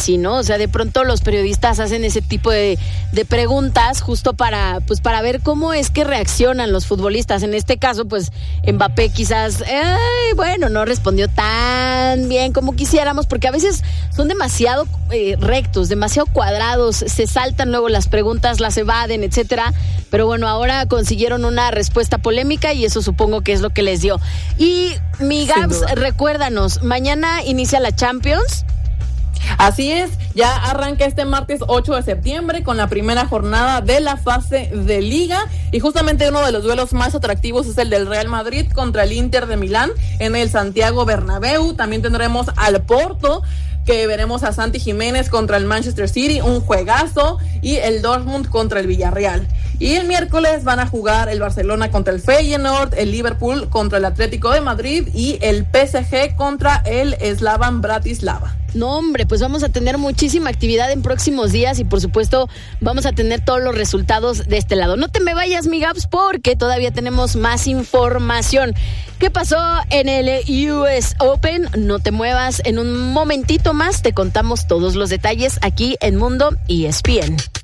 Messi, ¿no? O sea, de pronto los periodistas hacen ese tipo de preguntas justo para ver cómo es que reaccionan los futbolistas. En este caso, pues, Mbappé quizás, bueno, no respondió tan bien como quisiéramos, porque a veces son demasiado rectos, demasiado cuadrados, se saltan luego las preguntas, las evaden, etcétera. Pero bueno, ahora consiguieron una respuesta polémica y eso supongo que es lo que les dio. Y mi Gabs, recuérdanos, mañana inicia la Champions. Así es, ya arranca este martes 8 de septiembre con la primera jornada de la fase de Liga y justamente uno de los duelos más atractivos es el del Real Madrid contra el Inter de Milán en el Santiago Bernabéu. También tendremos al Porto, que veremos a Santi Jiménez contra el Manchester City, un juegazo, y el Dortmund contra el Villarreal. Y el miércoles van a jugar el Barcelona contra el Feyenoord, el Liverpool contra el Atlético de Madrid y el PSG contra el Slavan Bratislava. No, hombre, pues vamos a tener muchísima actividad en próximos días y por supuesto vamos a tener todos los resultados de este lado. No te me vayas, mi Gabs, porque todavía tenemos más información. ¿Qué pasó en el US Open? No te muevas, en un momentito más te contamos todos los detalles aquí en Mundo ESPN.